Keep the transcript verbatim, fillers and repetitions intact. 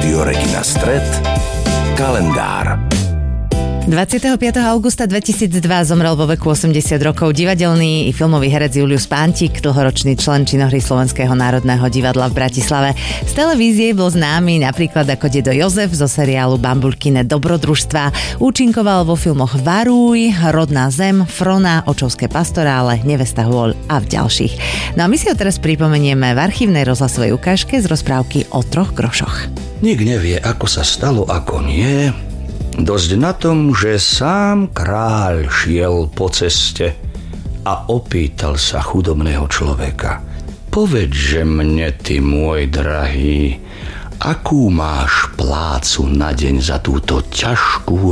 Rádio Regina Stret, kalendár. dvadsiateho piateho augusta dvetisícdva zomrel vo veku osemdesiat rokov divadelný i filmový herec Julius Pántik, dlhoročný člen činohry Slovenského národného divadla v Bratislave. Z televízie bol známy napríklad ako dedo Jozef zo seriálu Bambulkine dobrodružstva. Účinkoval vo filmoch Varuj, Rodná zem, Frona, Očovské pastorále, Nevesta hôľ a v ďalších. No a my si ho teraz pripomenieme v archívnej rozhlasovej ukážke z rozprávky o troch grošoch. Nik nevie, ako sa stalo, ako nie. Dosť na tom, že sám kráľ šiel po ceste a opýtal sa chudobného človeka: povedže mne, ty môj drahý, akú máš plácu na deň za túto ťažkú